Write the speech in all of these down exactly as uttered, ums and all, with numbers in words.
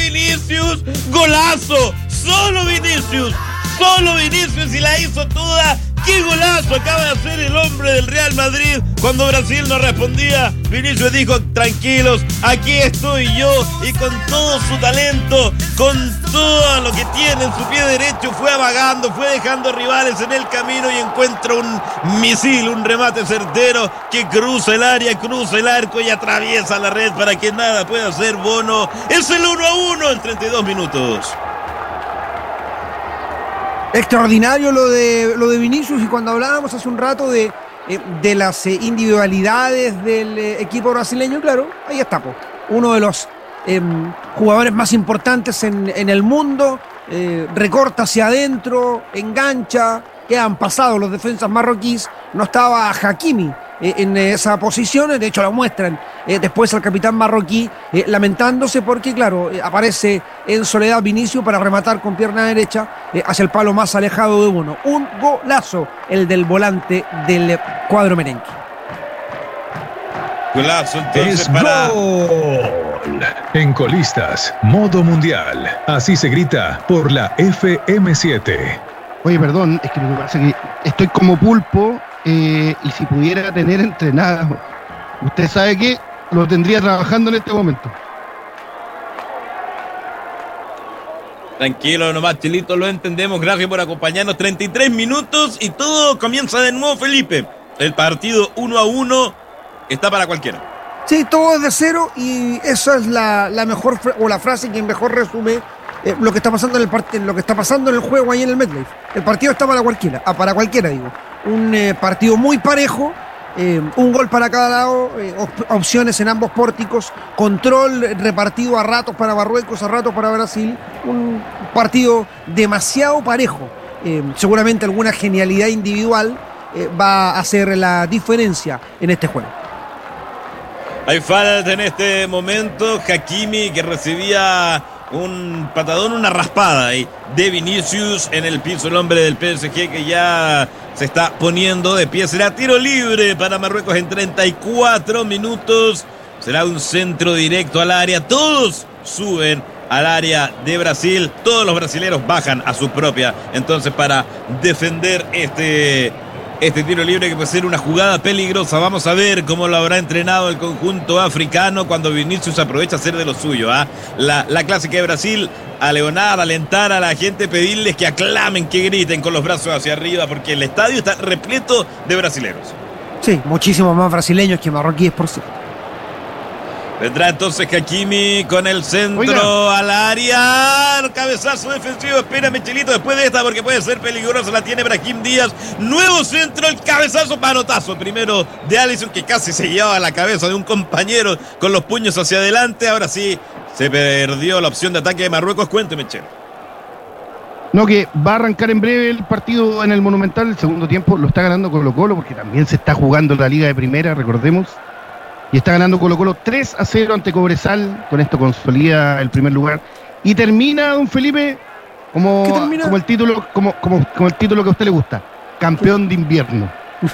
Vinicius, golazo, solo Vinicius, solo Vinicius y la hizo toda. ¡Qué golazo acaba de hacer el hombre del Real Madrid! Cuando Brasil no respondía, Vinicius dijo, tranquilos, aquí estoy yo, y con todo su talento, con todo lo que tiene en su pie derecho, fue vagando, fue dejando rivales en el camino y encuentra un misil, un remate certero que cruza el área, cruza el arco y atraviesa la red para que nada pueda hacer Bono. Es el uno a uno en treinta y dos minutos. Extraordinario lo de lo de Vinicius, y cuando hablábamos hace un rato de, de las individualidades del equipo brasileño, claro, ahí está, po, uno de los eh, jugadores más importantes en, en el mundo, eh, recorta hacia adentro, engancha, quedan pasados los defensas marroquíes, no estaba Hakimi eh, en esa posición, de hecho lo muestran eh, después al capitán marroquí eh, lamentándose porque, claro, eh, aparece en soledad Vinicius para rematar con pierna derecha eh, hacia el palo más alejado de Bono. Un golazo el del volante del cuadro merengue. Golazo entonces es para... gol. En Colistas, modo mundial. Así se grita por la F M siete. Oye, perdón, es que lo que pasa es que estoy como pulpo eh, y si pudiera tener entrenado, usted sabe que lo tendría trabajando en este momento. Tranquilo nomás, Chilito, lo entendemos. Gracias por acompañarnos. treinta y tres minutos y todo comienza de nuevo, Felipe. El partido uno a uno está para cualquiera. Sí, todo es de cero y esa es la, la mejor o la frase que mejor resume eh, lo que está pasando en el part- lo que está pasando en el juego ahí en el MetLife. El partido está para cualquiera, ah, para cualquiera digo. Un eh, partido muy parejo, eh, un gol para cada lado, eh, op- opciones en ambos pórticos, control repartido a ratos para Marruecos, a ratos para Brasil. Un partido demasiado parejo. Eh, seguramente alguna genialidad individual eh, va a hacer la diferencia en este juego. Hay falta en este momento. Hakimi, que recibía un patadón, una raspada ahí de Vinicius en el piso, el hombre del P S G que ya se está poniendo de pie. Será tiro libre para Marruecos en treinta y cuatro minutos. Será un centro directo al área. Todos suben al área de Brasil. Todos los brasileros bajan a su propia. Entonces, para defender este... Este tiro libre que puede ser una jugada peligrosa. Vamos a ver cómo lo habrá entrenado el conjunto africano cuando Vinicius aprovecha a hacer de lo suyo. ¿eh? La, la clásica de Brasil, a leonar, alentar a la gente, pedirles que aclamen, que griten con los brazos hacia arriba, porque el estadio está repleto de brasileros. Sí, muchísimos más brasileños que marroquíes, por cierto. Vendrá entonces Hakimi con el centro. Oiga. Al área. Cabezazo defensivo. Espérame, Chilito, después de esta, porque puede ser peligrosa. La tiene Brahim Díaz. Nuevo centro, el cabezazo, manotazo. Primero de Alisson, que casi se llevaba la cabeza de un compañero con los puños hacia adelante. Ahora sí, se perdió la opción de ataque de Marruecos. Cuénteme, Chelo. No, que va a arrancar en breve el partido en el Monumental. El segundo tiempo lo está ganando Colo-Colo, porque también se está jugando la Liga de Primera, recordemos. Y está ganando Colo-Colo tres a cero ante Cobresal. Con esto consolida el primer lugar. Y termina, don Felipe, como, como el título, como, como, como el título que a usted le gusta. Campeón de invierno.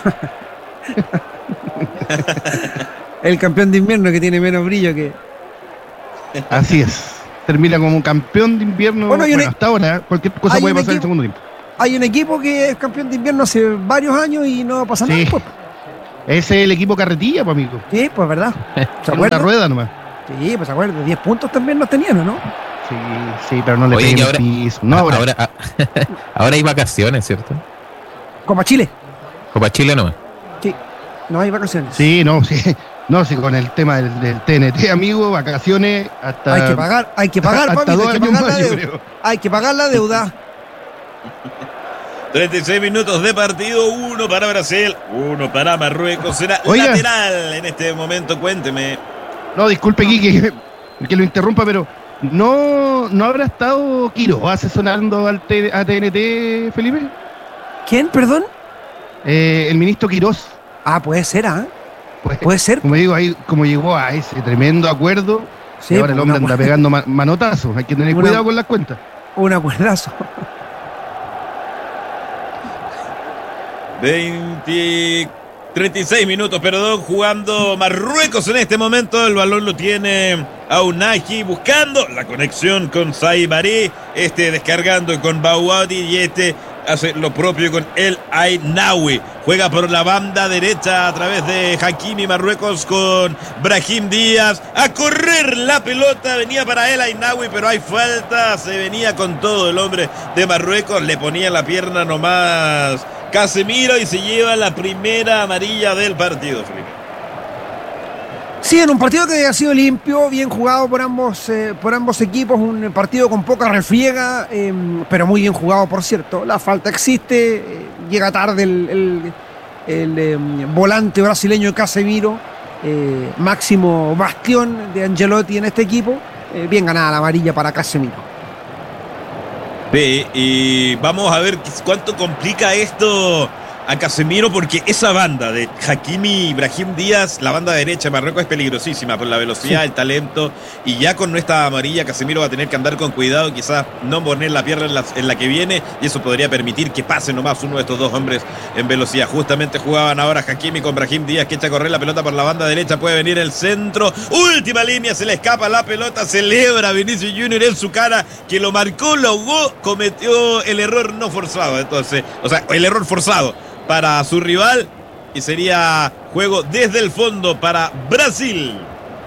El campeón de invierno que tiene menos brillo que... Así es. Termina como campeón de invierno. Bueno, bueno un... hasta ahora, cualquier cosa puede pasar en el segundo tiempo. Hay un equipo que es campeón de invierno hace varios años y no pasa sí. nada. Pues. Ese es el equipo Carretilla, pues, amigo. Sí, pues verdad. ¿Se acuerda? Rueda nomás. Sí, pues se acuerda. diez puntos también nos tenían, ¿no? Sí, sí, pero no le Oye, peguen ahora, el piso. No, ahora. Ahora, ahora hay vacaciones, ¿cierto? Copa Chile. Copa Chile no. Sí, no hay vacaciones. Sí, no, sí. No, sí, con el tema del, del T N T, amigo, vacaciones hasta... Hay que pagar, hay que pagar, hasta papi, dos hay que años pagar más, la yo deuda. creo. Hay que pagar la deuda. treinta y seis minutos de partido, uno para Brasil, uno para Marruecos. Será Oiga. lateral en este momento, cuénteme. No, disculpe, Quique, que lo interrumpa, pero ¿no, no habrá estado Quiro asesorando al T- a T N T, Felipe? ¿Quién, perdón? Eh, el ministro Quirós. Ah, puede ser, ¿ah? ¿eh? Pues, Puede ser. Como digo, ahí como llegó a ese tremendo acuerdo, Sí, y ahora el hombre una- anda pegando ma- manotazos. Hay que tener Una- cuidado con las cuentas. Un acuerdazo. treinta y seis minutos, perdón, jugando Marruecos en este momento. El balón lo tiene Aounahi buscando la conexión con Saibari. Este descargando con Bouadi y este hace lo propio con El Ainaoui. Juega por la banda derecha a través de Hakimi Marruecos con Brahim Díaz. A correr la pelota, venía para El Ainaoui, pero hay falta. Se venía con todo el hombre de Marruecos. Le ponía la pierna nomás Casemiro y se lleva la primera amarilla del partido, Felipe. Sí, en un partido que ha sido limpio, bien jugado por ambos, eh, por ambos equipos, un partido con poca refriega, eh, pero muy bien jugado, por cierto. La falta existe, eh, llega tarde el, el, el eh, volante brasileño Casemiro, eh, máximo bastión de Ancelotti en este equipo. Eh, bien ganada la amarilla para Casemiro. Sí, y vamos a ver cuánto complica esto a Casemiro, porque esa banda de Hakimi y Brahim Díaz, la banda derecha de Marruecos, es peligrosísima por la velocidad, sí, el talento, y ya con esta amarilla Casemiro va a tener que andar con cuidado, quizás no poner la pierna en la, en la que viene, y eso podría permitir que pase nomás uno de estos dos hombres en velocidad. Justamente jugaban ahora Hakimi con Brahim Díaz, que echa a correr la pelota por la banda derecha, puede venir el centro, última línea, se le escapa la pelota, celebra Vinicius Junior en su cara, que lo marcó, lo ahogó, cometió el error no forzado, entonces, o sea, el error forzado para su rival, y sería juego desde el fondo para Brasil.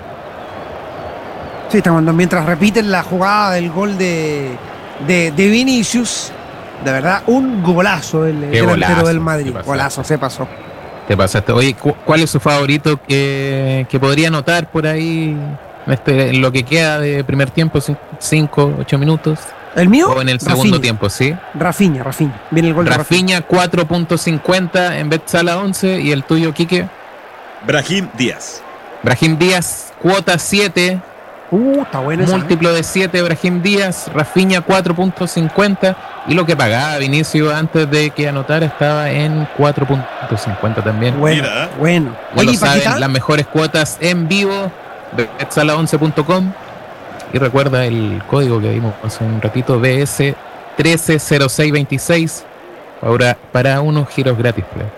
Sí, estamos mientras repiten la jugada del gol de, de, de Vinicius, de verdad, un golazo del delantero golazo, del Madrid. Golazo, se pasó. Te pasaste. Oye, ¿cuál es su favorito que, que podría anotar por ahí en, este, en lo que queda de primer tiempo, cinco, ocho minutos? ¿El mío? O en el segundo Rafinha. tiempo, sí. Rafinha, Rafinha. Viene el gol de Rafinha. Rafinha cuatro punto cincuenta en Betsala once. ¿Y el tuyo, Quique? Brahim Díaz. Brahim Díaz, cuota siete. Uh, está bueno esa, Múltiplo ¿eh? de siete, Brahim Díaz. Rafinha cuatro punto cincuenta. Y lo que pagaba Vinicius antes de que anotara estaba en cuatro punto cincuenta también. Bueno, Mira. bueno. Ya Oye, lo saben, Paquita, las mejores cuotas en vivo de betsala once punto com. Y recuerda el código que dimos hace un ratito, B S trece cero seis veintiséis, ahora para unos giros gratis. Play.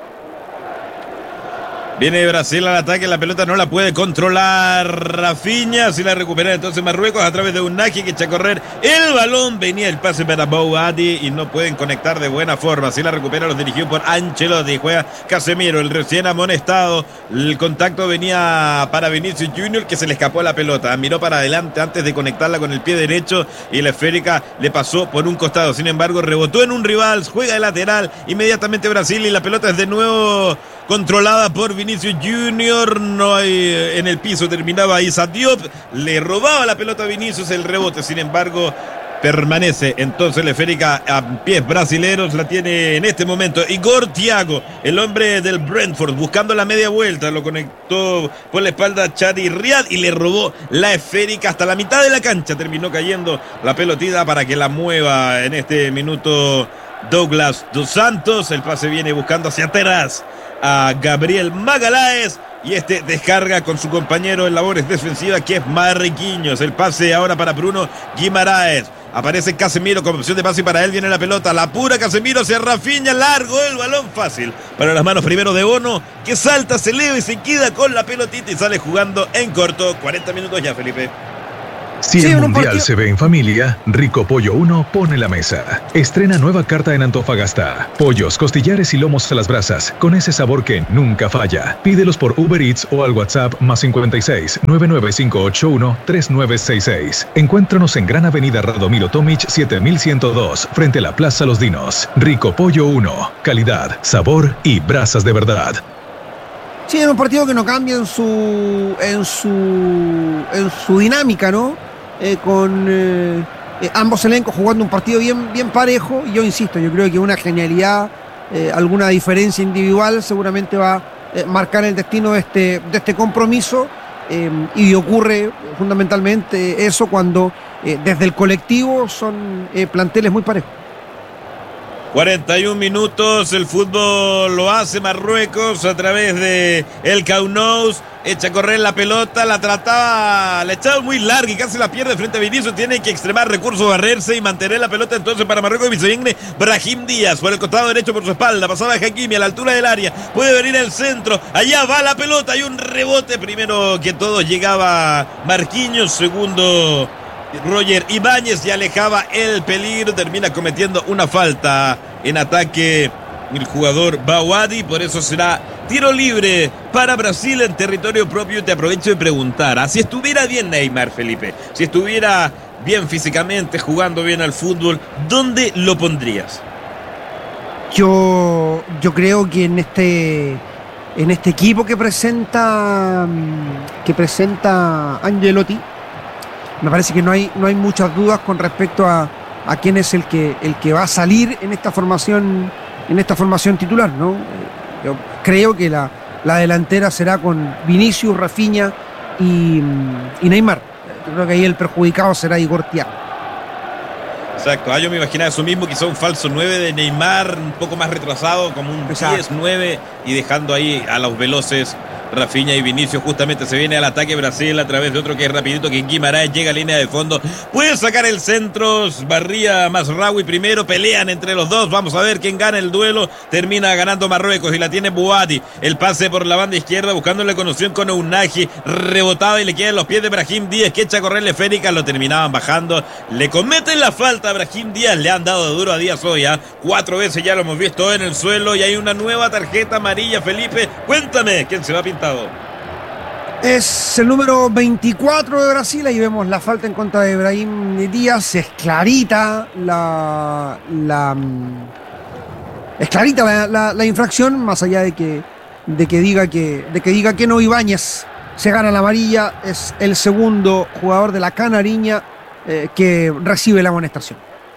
Viene Brasil al ataque, la pelota no la puede controlar Rafinha, si la recupera entonces Marruecos a través de Aounahi, que echa a correr el balón, venía el pase para Bouadi y no pueden conectar de buena forma. Si la recupera, los dirigió por Ancelotti, juega Casemiro, el recién amonestado, el contacto venía para Vinicius Junior, que se le escapó la pelota, miró para adelante antes de conectarla con el pie derecho y la esférica le pasó por un costado, sin embargo rebotó en un rival, juega de lateral, inmediatamente Brasil y la pelota es de nuevo controlada por Vinicius Junior, no hay en el piso, terminaba Issa Diop, le robaba la pelota a Vinicius, el rebote, sin embargo, permanece entonces la esférica a pies brasileros, la tiene en este momento Igor Thiago, el hombre del Brentford, buscando la media vuelta, lo conectó por la espalda a Chadi Riad y le robó la esférica hasta la mitad de la cancha, terminó cayendo la pelotita para que la mueva en este minuto Douglas dos Santos, el pase viene buscando hacia atrás a Gabriel Magaláes y este descarga con su compañero en labores defensivas, que es Marquinhos. El pase ahora para Bruno Guimaraes, aparece Casemiro con opción de pase y para él viene la pelota, la pura Casemiro hacia Rafinha, largo el balón, fácil para las manos primero de Bono, que salta, se eleva y se queda con la pelotita y sale jugando en corto. Cuarenta minutos ya, Felipe. Si Sí, el en un Mundial partido- se ve en familia, Rico Pollo uno pone la mesa. Estrena nueva carta en Antofagasta. Pollos, costillares y lomos a las brasas, con ese sabor que nunca falla. Pídelos por Uber Eats o al WhatsApp más cincuenta y seis, nueve nueve cinco ocho uno, tres nueve seis seis. Encuéntranos en Gran Avenida Radomiro Tomic siete mil ciento dos, frente a la Plaza Los Dinos. Rico Pollo uno, calidad, sabor y brasas de verdad. Sí, en un partido que no cambia en su en su en su dinámica, ¿no? Eh, con eh, eh, ambos elencos jugando un partido bien, bien parejo, y yo insisto, yo creo que una genialidad, eh, alguna diferencia individual seguramente va a eh, marcar el destino de este, de este compromiso, eh, y ocurre fundamentalmente eso cuando eh, desde el colectivo son eh, planteles muy parejos. cuarenta y un minutos, el fútbol lo hace Marruecos a través de El Kaunos. Echa a correr la pelota, la trataba, la echaba muy larga y casi la pierde frente a Vinicius. Tiene que extremar recursos, barrerse y mantener la pelota entonces para Marruecos. Y se viene Brahim Díaz por el costado derecho por su espalda. Pasaba Hakimi a la altura del área. Puede venir el centro. Allá va la pelota. Hay un rebote. Primero que todo llegaba Marquinhos. Segundo Roger Ibáñez y alejaba el peligro. Termina cometiendo una falta en ataque el jugador Bouhaddi, por eso será tiro libre para Brasil en territorio propio. Te aprovecho de preguntar, ¿ah? Si estuviera bien Neymar, Felipe, si estuviera bien físicamente, jugando bien al fútbol, ¿dónde lo pondrías? Yo, yo creo que en este, en este equipo que presenta, que presenta Ancelotti, me parece que no hay, no hay muchas dudas con respecto a, a quién es el que, el que va a salir en esta formación. En esta formación titular, ¿no? Yo creo que la, la delantera será con Vinicius, Rafinha y, y Neymar. Yo creo que ahí el perjudicado será Igor Thiago. Exacto, ah, yo me imaginaba eso mismo, quizá un falso nueve de Neymar, un poco más retrasado, como un diez nueve, y dejando ahí a los veloces Rafinha y Vinicius. Justamente se viene al ataque Brasil a través de otro que es rapidito, que Guimaraes llega a línea de fondo, puede sacar el centro, barría Mazraoui primero, pelean entre los dos, vamos a ver quién gana el duelo. Termina ganando Marruecos y la tiene Bouhaddi, el pase por la banda izquierda buscando la conexión con Ounahi, rebotaba y le queda en los pies de Brahim Díaz, que echa a correr esférica, lo terminaban bajando, le cometen la falta a Brahim Díaz, le han dado duro a Díaz hoy, ¿eh? cuatro veces ya lo hemos visto en el suelo y hay una nueva tarjeta amarilla. Felipe, cuéntame, ¿quién se va a pintar? Es el número veinticuatro de Brasil. Ahí vemos la falta en contra de Brahim Díaz. Es clarita la, la es clarita la, la, la infracción, más allá de que, de que diga que de que diga que no. Ibáñez se gana la amarilla. Es el segundo jugador de la Canariña eh, que recibe la amonestación.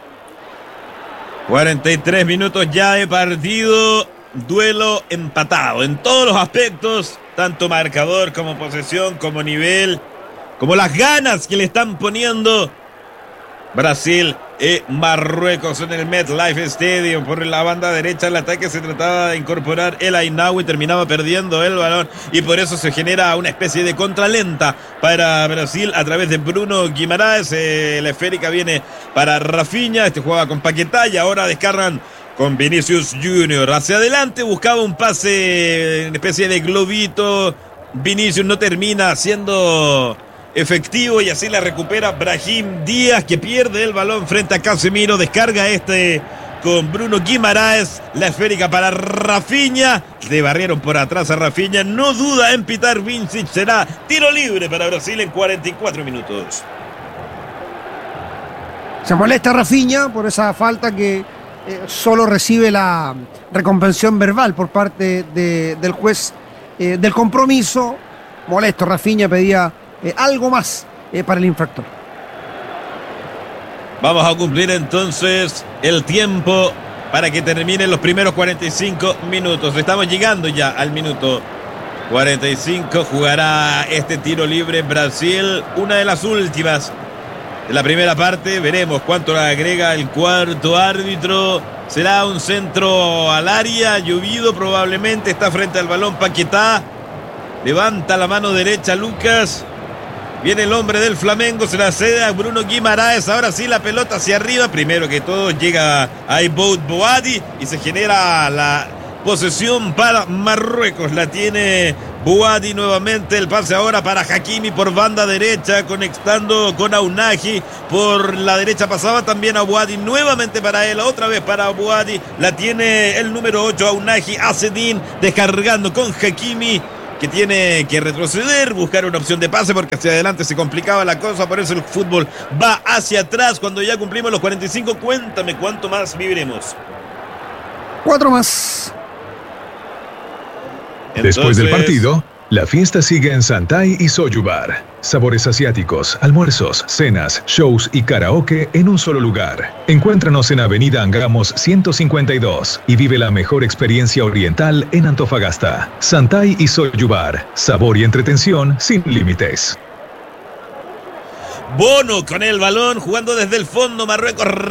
cuarenta y tres minutos ya de partido. Duelo empatado en todos los aspectos, tanto marcador como posesión, como nivel, como las ganas que le están poniendo Brasil y Marruecos en el MetLife Stadium. Por la banda derecha el ataque se trataba de incorporar el Ainaoui, terminaba perdiendo el balón y por eso se genera una especie de contralenta para Brasil a través de Bruno Guimaraes. Eh, la esférica viene para Rafinha, este jugaba con Paquetá y ahora descargan con Vinicius Junior. Hacia adelante buscaba un pase, una especie de globito. Vinicius no termina siendo efectivo y así la recupera Brahim Díaz, que pierde el balón frente a Casemiro. Descarga este con Bruno Guimaraes. La esférica para Rafinha. Le barrieron por atrás a Rafinha. No duda en pitar Vincic. Será tiro libre para Brasil en cuarenta y cuatro minutos. Se molesta Rafinha por esa falta que Eh, solo recibe la recompensación verbal por parte de, del juez eh, del compromiso. Molesto, Rafinha pedía eh, algo más eh, para el infractor. Vamos a cumplir entonces el tiempo para que terminen los primeros cuarenta y cinco minutos. Estamos llegando ya al minuto cuarenta y cinco. Jugará este tiro libre Brasil, una de las últimas de la primera parte. Veremos cuánto le agrega el cuarto árbitro. Será un centro al área, llovido probablemente. Está frente al balón Paquetá. Levanta la mano derecha Lucas. Viene el hombre del Flamengo, se la cede a Bruno Guimaraes. Ahora sí la pelota hacia arriba. Primero que todo llega a Iboud Bouhaddi y se genera la posesión para Marruecos. La tiene Bouhaddi nuevamente. El pase ahora para Hakimi por banda derecha, conectando con Ounahi. Por la derecha pasaba también a Bouhaddi. Nuevamente para él, otra vez para Bouhaddi. La tiene el número ocho, Ounahi Azzedine, descargando con Hakimi, que tiene que retroceder, buscar una opción de pase porque hacia adelante se complicaba la cosa. Por eso el fútbol va hacia atrás. Cuando ya cumplimos los cuarenta y cinco, cuéntame cuánto más viviremos. Cuatro más. Entonces, después del partido, la fiesta sigue en Santay y Soyubar. Sabores asiáticos, almuerzos, cenas, shows y karaoke en un solo lugar. Encuéntranos en Avenida Angamos ciento cincuenta y dos y vive la mejor experiencia oriental en Antofagasta. Santay y Soyubar. Sabor y entretención sin límites. Bono con el balón, jugando desde el fondo. Marruecos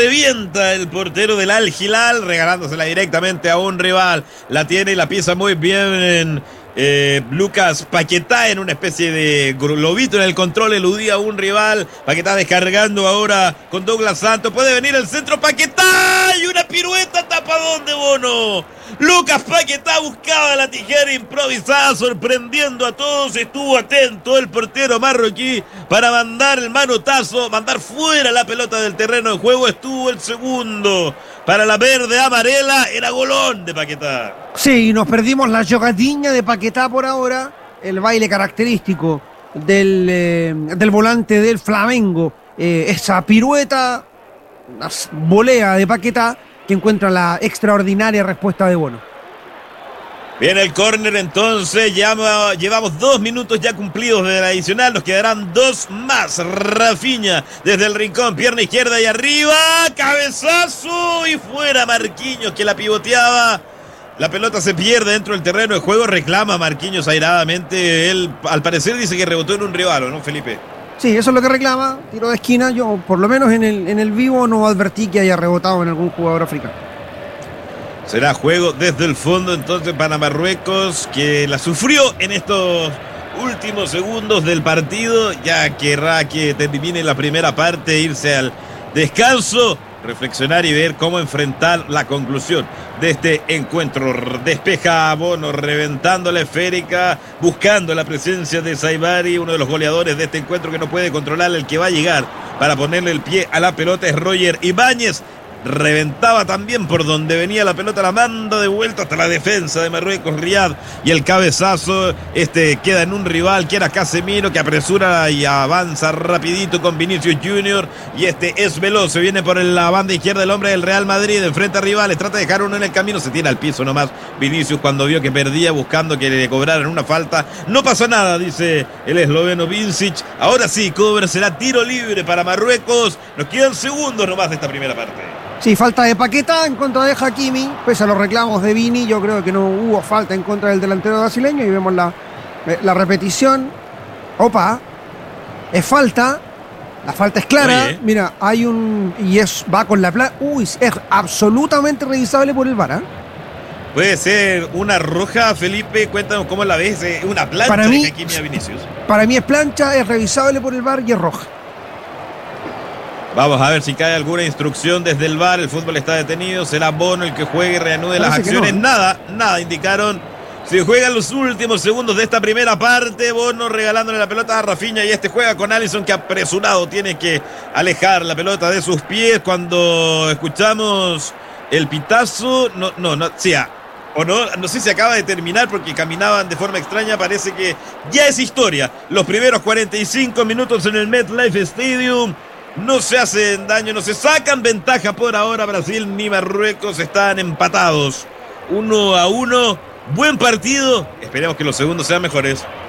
revienta el portero del Al Hilal, regalándosela directamente a un rival. La tiene y la pisa muy bien en, eh, Lucas Paquetá en una especie de globito en el control, eludía a un rival. Paquetá descargando ahora con Douglas Santos. Puede venir el centro, Paquetá y una pirueta tapadón de Bono. Lucas Paquetá buscaba la tijera improvisada, sorprendiendo a todos. Estuvo atento el portero marroquí para mandar el manotazo, mandar fuera la pelota del terreno de juego. Estuvo el segundo para la verde amarela. Era golón de Paquetá. Sí, nos perdimos la jogadiña de Paquetá por ahora. El baile característico del, eh, del volante del Flamengo. Eh, esa pirueta, una volea de Paquetá, que encuentra la extraordinaria respuesta de Bono. Viene el córner entonces, ya llevamos dos minutos ya cumplidos de la adicional, nos quedarán dos más. Rafinha desde el rincón, pierna izquierda y arriba, cabezazo y fuera Marquinhos que la pivoteaba. La pelota se pierde dentro del terreno de juego, reclama Marquinhos airadamente, él al parecer dice que rebotó en un rival, ¿no, Felipe? Sí, eso es lo que reclama, tiro de esquina. Yo, por lo menos en el, en el vivo, no advertí que haya rebotado en algún jugador africano. Será juego desde el fondo entonces para Marruecos, que la sufrió en estos últimos segundos del partido. Ya querrá que termine la primera parte, irse al descanso, reflexionar y ver cómo enfrentar la conclusión de este encuentro. Despeja a Bono, reventando la esférica, buscando la presencia de Saibari, uno de los goleadores de este encuentro que no puede controlar. El que va a llegar para ponerle el pie a la pelota es Roger Ibáñez. Reventaba también por donde venía la pelota, la manda de vuelta hasta la defensa de Marruecos, Riyad, y el cabezazo, este queda en un rival que era Casemiro, que apresura y avanza rapidito con Vinicius Junior, y este es veloz, se viene por la banda izquierda el hombre del Real Madrid, enfrenta a rivales, trata de dejar uno en el camino, se tira al piso nomás Vinicius cuando vio que perdía, buscando que le cobraran una falta. No pasó nada, dice el esloveno Vincic. Ahora sí, cover, será tiro libre para Marruecos. Nos quedan segundos nomás de esta primera parte. Sí, falta de Paquetá en contra de Hakimi, pese a los reclamos de Vini. Yo creo que no hubo falta en contra del delantero brasileño y vemos la, la repetición. Opa, es falta, la falta es clara. Oye. Mira, hay un, y es, va con la plata. Uy, es absolutamente revisable por el V A R, ¿eh? Puede ser una roja, Felipe, cuéntanos cómo la ves, una plancha para mí, de Hakimi a Vinicius. Para mí es plancha, es revisable por el V A R y es roja. Vamos a ver si cae alguna instrucción desde el V A R. El fútbol está detenido. Será Bono el que juegue y reanude Parece las acciones. No. Nada, nada indicaron. Se juegan los últimos segundos de esta primera parte. Bono regalándole la pelota a Rafinha y este juega con Alisson, que apresurado tiene que alejar la pelota de sus pies. Cuando escuchamos el pitazo, no, no, no, sí, o no, no sé si acaba de terminar porque caminaban de forma extraña. Parece que ya es historia. Los primeros cuarenta y cinco minutos en el MetLife Stadium. No se hacen daño, no se sacan ventaja por ahora. Brasil ni Marruecos están empatados uno a uno. Buen partido. Esperemos que los segundos sean mejores.